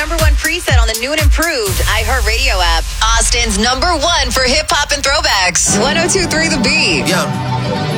number one preset on the new and improved iHeartRadio app. Austin's number one for hip hop and throwbacks. 102.3 The Beat. Yeah.